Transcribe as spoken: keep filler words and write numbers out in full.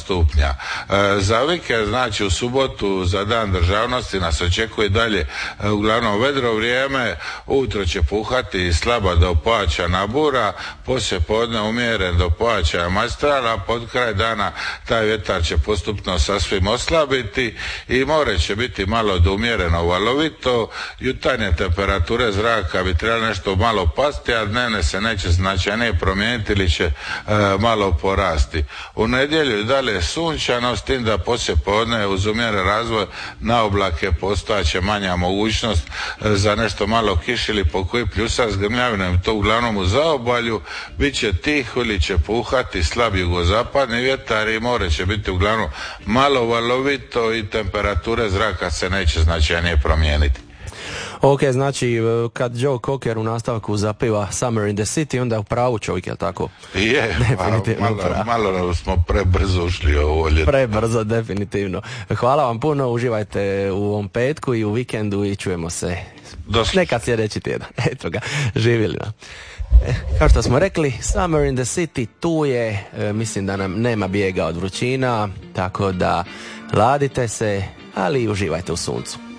stupnja. E, za vikend, znači u subotu, za dan državnosti nas očekuje dalje e, uglavnom vedro vrijeme, ujutro će puhati slaba do pojačana bura, poslije podne umjeren do pojačaja majstrala, pod kraj dana taj vjetar će postupno sasvim oslabiti i more će biti malo do umjereno valovito, jutarnje temperature zraka bi trebalo nešto malo pasti, a dnevne se neće značajnije promijeniti ili će e, malo porasti. U nedjelju i dalje sunčano, s tim da poslije podne uz umjeren razvoj na oblake postojaće manja mogućnost e, za nešto malo kiše ili pokoji pljusak s grmljavinom, to uglavnom u zaobalju, bit će tiho ili će puhati slab jugozapadni vjetar i more će biti uglavnom malo valovito i temperature zraka se neće značajnije promijeniti. Ok, znači kad Joe Cocker u nastavku zapiva Summer in the City, onda je u pravu čovjek, je li tako? Je, malo, malo, malo smo prebrzo ušli ovo ljeto. Prebrzo, definitivno. Hvala vam puno, uživajte u ovom petku i u vikendu i čujemo se Dosli. nekad sljedeći tjedan. Eto ga, živjeli nam. E, kao što smo rekli, Summer in the City tu je, e, mislim da nam nema bijega od vrućina, tako da ladite se, ali i uživajte u suncu.